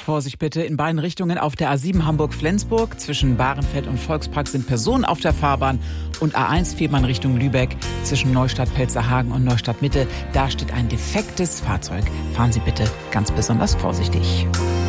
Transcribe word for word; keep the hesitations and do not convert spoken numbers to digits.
Vorsicht bitte in beiden Richtungen auf der A sieben Hamburg-Flensburg. Zwischen Bahrenfeld und Volkspark sind Personen auf der Fahrbahn. Und A eins Fehmarn Richtung Lübeck zwischen Neustadt-Pelzerhagen und Neustadt-Mitte. Da steht ein defektes Fahrzeug. Fahren Sie bitte ganz besonders vorsichtig.